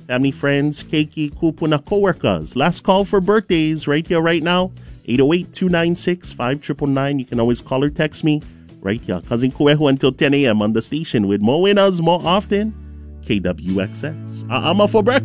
family, friends, keiki, kupuna, coworkers. Last call for birthdays right here, right now. 808-296-5999. You can always call or text me right here. Cousin Kueho until 10 a.m. on the station with more winners more often. KWXX. I'm up for breakfast.